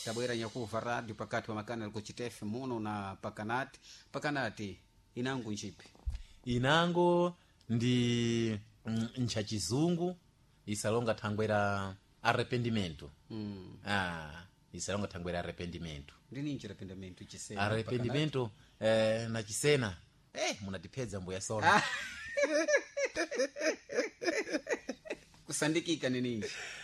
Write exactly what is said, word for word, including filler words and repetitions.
tabwera nyakuva radio pakati pa makana likuchitefe muno na pakanati pakanati inangu nchipi inango ndi mm, ncha chizungu isalonga thangwera arrependimento mm. ah isalonga thangwera arrependimento ndini nchi arrependimento chisena arrependimento eh, na chisena eh munatipedza mbuya sona kusandikika ni nini